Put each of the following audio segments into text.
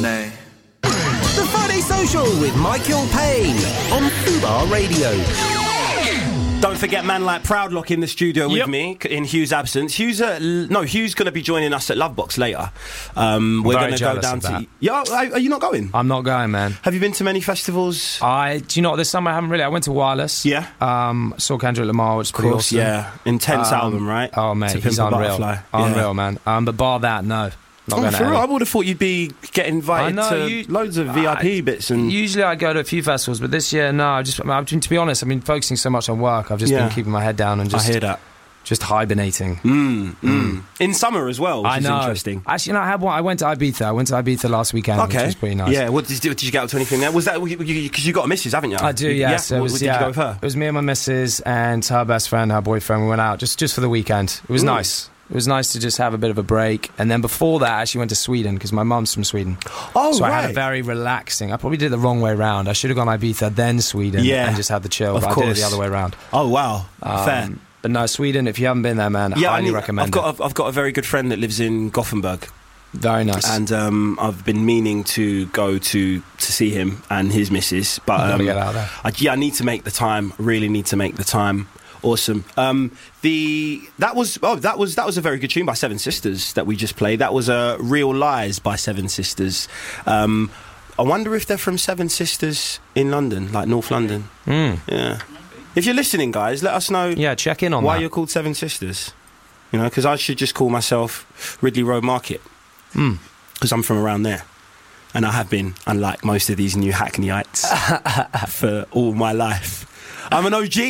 Sunday. The Friday Social with Michael Payne on Fubar Radio. Don't forget man like Proudlock in the studio with me in Hugh's absence. Hugh's going to be joining us at Lovebox later. We're going to go down to... Yeah, are you not going? I'm not going, man. Have you been to many festivals? Do you know what, this summer I haven't really. I went to Wireless. Yeah. Saw Kendrick Lamar, which is pretty awesome. Yeah. Intense album, right? Oh, mate, he's unreal. Unreal, man. But bar that, no. For real, I would have thought you'd be getting invited to loads of VIP bits. And usually I go to a few festivals, but this year, no. To be honest, I've been focusing so much on work. I've just been keeping my head down and just... I hear that. Just hibernating. In summer as well, which is interesting. Actually, I went to Ibiza. I went to Ibiza last weekend, which was pretty nice. Yeah, what did you get up to anything there? Was that because you got a missus, haven't you? I do, yeah. So did you go with her? It was me and my missus and her best friend, her boyfriend. We went out just for the weekend. It was nice. It was nice to just have a bit of a break. And then before that, I actually went to Sweden because my mum's from Sweden. Oh, so I had a very relaxing... I probably did it the wrong way round. I should have gone Ibiza, then Sweden, and just had the chill. But I did it the other way around. Oh, wow. Fair. But no, Sweden, if you haven't been there, man, highly recommend it. I've got a very good friend that lives in Gothenburg. Very nice. And I've been meaning to go to see him and his missus. But gotta get out there. I need to make the time. Really need to make the time. Awesome. That was a very good tune by Seven Sisters that we just played. That was Real Lies by Seven Sisters. I wonder if they're from Seven Sisters in London, like North London. Yeah. If you're listening, guys, let us know. Yeah, check in on why that. You're called Seven Sisters. You know, because I should just call myself Ridley Road Market. Because I'm from around there. And I have been, unlike most of these new Hackneyites, for all my life. I'm an OG.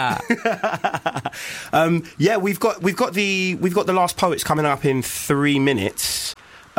We've got the Last Poets coming up in 3 minutes.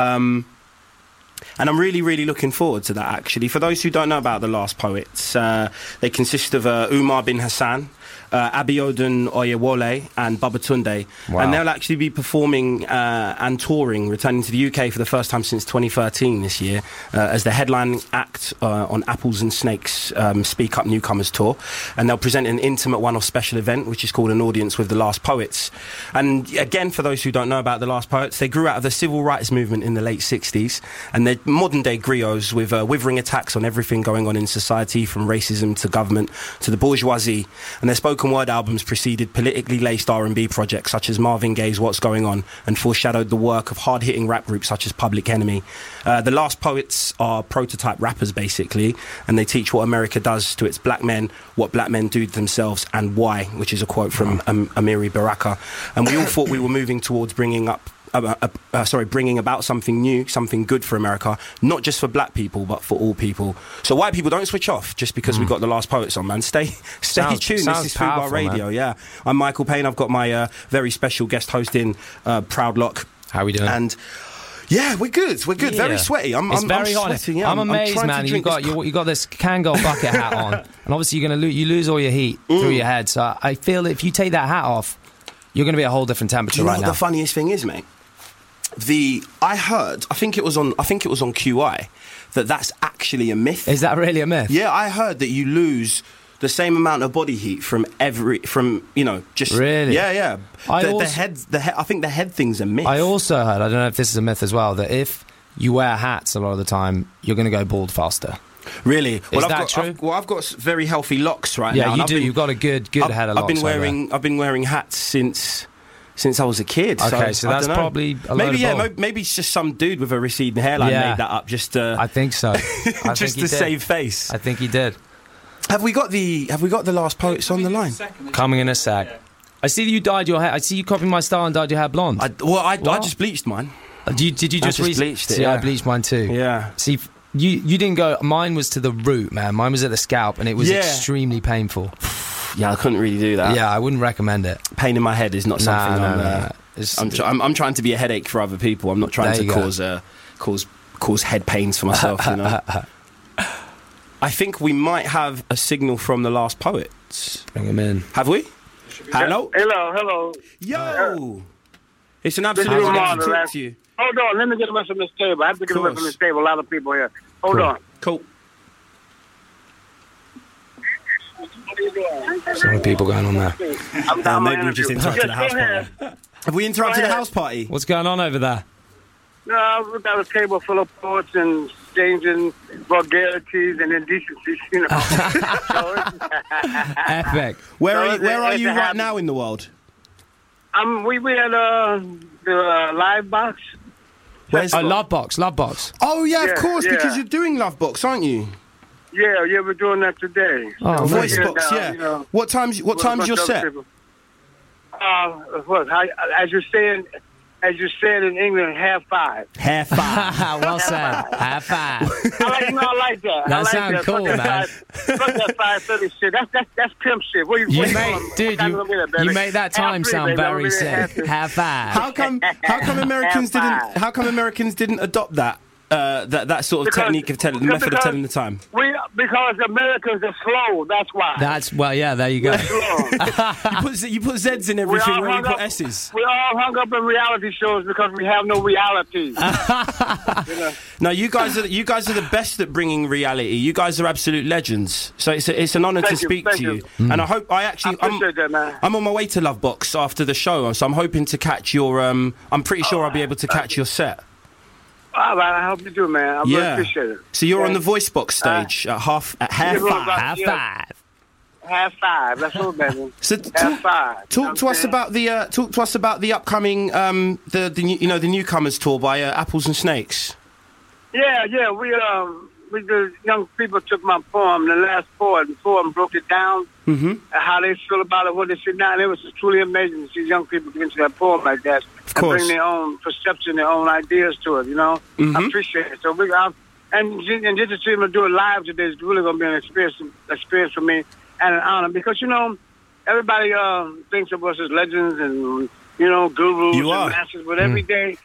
And I'm really, really looking forward to that, actually. For those who don't know about the Last Poets, they consist of Umar bin Hassan, Abiodun Oyewole and Babatunde. Wow. And they'll actually be performing and touring, returning to the UK for the first time since 2013 this year, as the headline act on Apples and Snakes Speak Up Newcomers Tour. And they'll present an intimate one-off special event, which is called An Audience with the Last Poets. And again, for those who don't know about the Last Poets, they grew out of the civil rights movement in the late 60s, and they're modern-day griots with withering attacks on everything going on in society, from racism to government to the bourgeoisie. And their spoken word albums preceded politically laced R&B projects such as Marvin Gaye's What's Going On, and foreshadowed the work of hard-hitting rap groups such as Public Enemy. The Last Poets are prototype rappers, basically, and they teach what America does to its black men, what black men do to themselves, and why, which is a quote from Amiri Baraka. And we all thought we were moving towards bringing about something new, something good for America, not just for black people, but for all people. So white people, don't switch off just because we've got the Last Poets on, man. Stay tuned. This is Fubar Radio, man. Yeah. I'm Michael Payne. I've got my very special guest hosting, Proudlock. How are we doing? And yeah, we're good. We're good. Yeah. Very sweaty. It's very hot. Sweating, yeah. I'm amazed, man. You got this Kangol bucket hat on, and obviously you lose all your heat through your head. So I feel that if you take that hat off, you're going to be a whole different temperature right now. You know what the funniest thing is, mate? I heard, I think it was on QI, that's actually a myth. Is that really a myth? Yeah, I heard that you lose the same amount of body heat from just really. Yeah. I think the head thing's a myth. I also heard, I don't know if this is a myth as well, that if you wear hats a lot of the time, you're going to go bald faster. Really? Is that true? I've got very healthy locks right now. Yeah, you do. You've got a good head of locks. I've been wearing hats since I was a kid. Okay, so that's probably a maybe it's just some dude with a receding hairline made that up just to... I think so. just to save face. I think he did. Have we got the Last Poets on the line? Coming in a sec. I see that you dyed your hair. I see you copied my style and dyed your hair blonde. I just bleached mine. Did you just bleached it? See, I bleached mine too. Yeah. See, you didn't go... Mine was to the root, man. Mine was at the scalp, and it was extremely painful. Yeah, I couldn't really do that. Yeah, I wouldn't recommend it. Pain in my head is not something I'm trying to be a headache for other people. I'm not trying to cause head pains for myself, you know. I think we might have a signal from the Last Poets. Bring him in. Have we? Hello? Hello. Yo! It's an absolute honor to talk to you. Hold on, let me get away from this table. I have to get away from this table. A lot of people here. Hold on. Cool. So many people going on there. Maybe we just interrupted the house party. Have we interrupted the house party? What's going on over there? No, we got a table full of poets and exchanging vulgarities and indecencies, you know. Epic. Where So are it's you a right habit. now in the world? We at the live box. Where's Love Box. Oh yeah, Yeah, of course, yeah. because you're doing Lovebox, aren't you? Yeah, we're doing that today. Oh, So nice. we're Voice here box, now, yeah. you know, What time's with a your bunch of set? other people. As you said in England, 5:30. Hair five. Well said. High five. I like that. That I like sound that. cool, Fuck man. Fuck that 5:30 shit. That's pimp shit. What You what made, doing? dude, Gotta look at that, baby. you made that time Half three, sound baby. very I'm sick. really High five. How come Americans Half five. How come Americans didn't adopt that that sort of Because- technique of telling the because- method of telling the time? Because Americans are slow. That's why. Yeah, there you go. Slow. You put Z's in everything all where you hung put up- S's. We all hung up in reality shows because we have no reality. You know? No, you guys are the best at bringing reality. You guys are absolute legends. So it's an honour to Thank you, speak thank to you. you. And I hope I appreciate that, man. I'm on my way to Lovebox after the show, so I'm hoping to catch your. I'm pretty sure I'll be able to catch your set. All right, I hope you do, man. I really Yeah. appreciate it. So you're on Yeah. the Voice Box stage at half Yeah, five. High Yeah. five. 5:30. That's what, baby. So 5:30. talk to us about the upcoming the newcomers tour by Apples and Snakes. Yeah. We the young people took my poem, the last poem broke it down. Mm-hmm. How they feel about it, what they see now. And it was just truly amazing to see young people get into that poem like that and course. bring their own perception, their own ideas to it. You know, Mhm. I appreciate it. So and just to see them do it live today is really going to be an experience for me and an honor because you know everybody thinks of us as legends and you know gurus You are. and masters, but every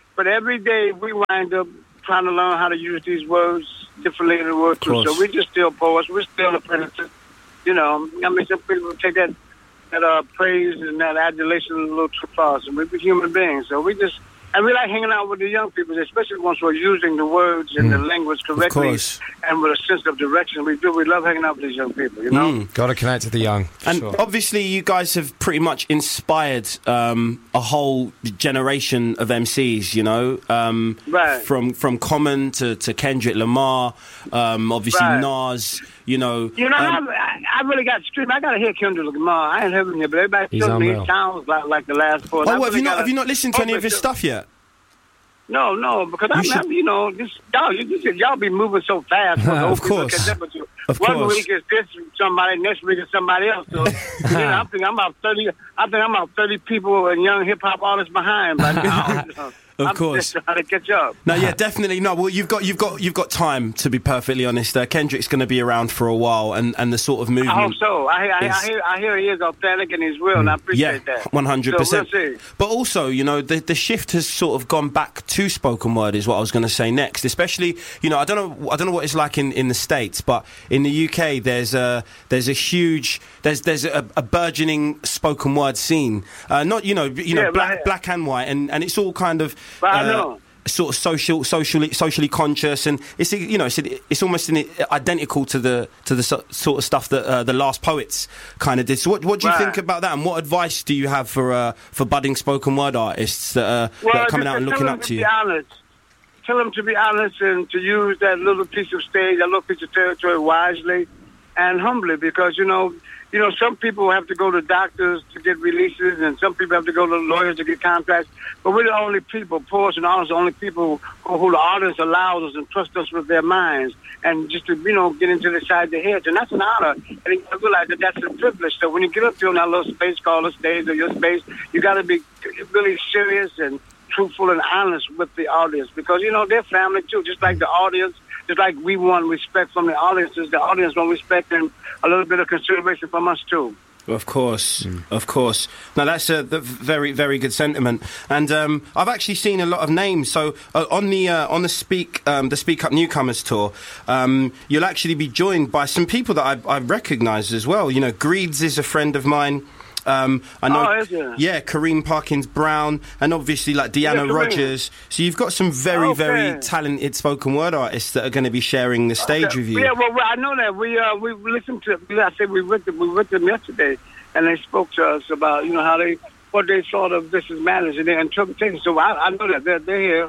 day we wind up trying to learn how to use these words differently in the word too. course. So we're just still poets. We're still apprentices. You know, I mean, some people take that praise and that adulation a little too far. So we're human beings. So we like hanging out with the young people, especially ones who are using the words and the language correctly course. and with a sense of direction. We love hanging out with these young people, you know? Got to connect to the young. for And sure. obviously, you guys have pretty much inspired a whole generation of MCs. You know, Right. from Common to Kendrick Lamar, obviously Right. Nas. You know, You know, I really got stream. I got to hear Kendrick Lamar. I ain't heard him yet, but everybody He's tells me unreal. he sounds like the last poet. oh, have you not listened to any of his stuff yet? No, because should- you know, y'all be moving so fast. Of course. Of One course. week is this somebody, next week is somebody else. So, you know, I think I'm about 30 people and young hip hop artists behind. But I'm course. just trying to catch up. No, yeah, definitely. No, well, you've got time, to be perfectly honest. Kendrick's going to be around for a while, and the sort of movement. I hope so. I hear he is authentic and he's real, and I appreciate Yeah, that. 100%. So we'll see. But also, you know, the shift has sort of gone back to spoken word is what I was going to say next. Especially, you know, I don't know what it's like in the States, but in the UK there's a burgeoning spoken word scene. Not black and white, and it's all kind of. But I know. Sort of socially conscious, and it's almost identical to the sort of stuff that the Last Poets kind of did. So what do you think about that, and what advice do you have for budding spoken word artists that are coming out and looking up to you? Tell them to be honest and to use that little piece of stage, that little piece of territory wisely and humbly, because you know, some people have to go to doctors to get releases, and some people have to go to lawyers to get contracts. But we're the only people, poets and artists, the only people who the artists allows us and trust us with their minds, and just to get into the side of their heads, and that's an honor. And you realize that that's a privilege. So when you get up there on that little space called a stage or your space, you got to be really serious and truthful and honest with the audience, because they're family too, just like the audience. Just like we want respect from the audiences, the audience want respect and a little bit of consideration from us too. Of course, of course. Now that's a very, very good sentiment, and I've actually seen a lot of names. So on the Speak Up Newcomers tour, you'll actually be joined by some people that I recognise as well. You know, Greeds is a friend of mine. I know, Kareem Parkins Brown, and obviously like Deanna Rogers. So you've got some very, very talented spoken word artists that are going to be sharing the stage with you. Yeah, well, I know that we listened to. I said we with them yesterday, and they spoke to us about how what they thought of This Is Matters and their interpretation. So I know that they're here,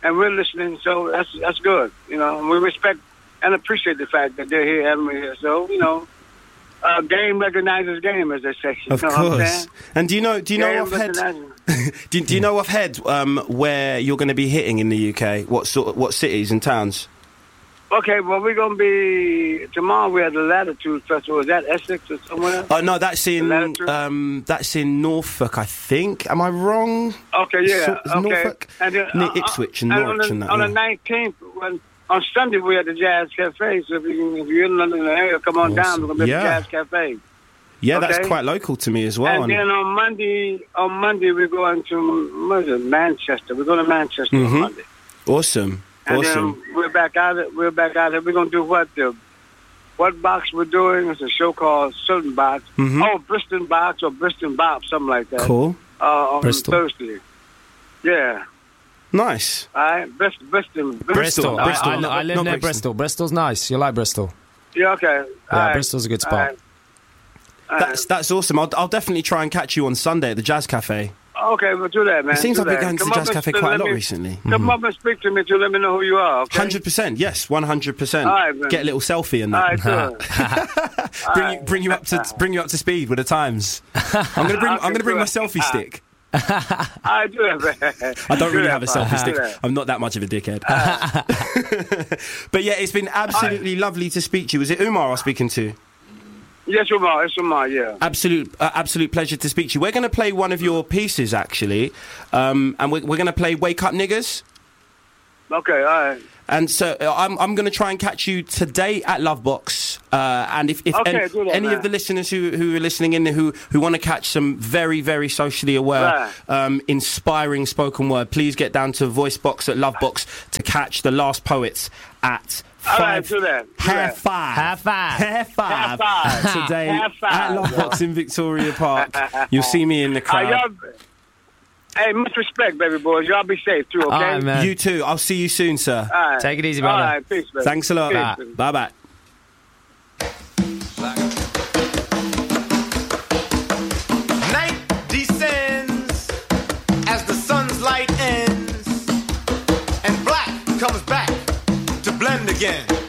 and we're listening. So that's good, you know. And we respect and appreciate the fact that they're here, having me here. So, you know, game recognizes game, as they say. Of course. And do you know offhead? do you know offhead where you're going to be hitting in the UK? What cities and towns? Okay, well, we're going to be tomorrow. We have the Latitude Festival. Is that Essex or somewhere? Oh no, that's in Norfolk, I think. Am I wrong? Okay, yeah. Okay. Norfolk, and then, near Ipswich and Norwich and that. On the 19th, on Sunday we're at the Jazz Cafe. So if you're in London area, come on down. We're going to be at the Jazz Cafe. Yeah, okay? That's quite local to me as well. And then on Monday we're going to Manchester. We're going to Manchester on Monday. Awesome. And then we're back out of it. We're going to do what box we're doing? It's a show called Certain Box. Oh, Bristol Box or Bristol Bop, something like that. Cool. On Bristol. Thursday. Yeah. Nice. All right. Bristol. I live near Bristol. Bristol's nice. You like Bristol? Yeah, okay. Yeah, Bristol's a good spot. That's awesome. I'll definitely try and catch you on Sunday at the Jazz Cafe. Okay, we'll do that, man. It seems like we're going to the Jazz Cafe quite a lot recently. Come up and speak to me to let me know who you are, okay? 100%, yes, 100%. All right, man. Get a little selfie and that. All right, bring you up to speed with the times. I'm going to bring my selfie stick. I do that, man. I don't really have a selfie stick. I'm not that much of a dickhead. But yeah, it's been absolutely lovely to speak to you. Was it Umar I was speaking to? Yes, Umar. It's Umar, yeah. Absolute pleasure to speak to you. We're going to play one of your pieces, actually. And we're going to play Wake Up Niggas. Okay, all right. And so I'm going to try and catch you today at Lovebox. And if any of the listeners who are listening in who want to catch some very, very socially aware, inspiring spoken word, please get down to Voicebox at Lovebox to catch The Last Poets at 5. All right, do that. Hair 5 today at Lovebox in Victoria Park. You'll see me in the crowd. Hey, much respect, baby boys. Y'all be safe, too, okay? All right, man. You too. I'll see you soon, sir. All right. Take it easy, brother. All right, peace, baby. Thanks a lot. Peace. Bye-bye. Night descends as the sun's light ends, and black comes back to blend again.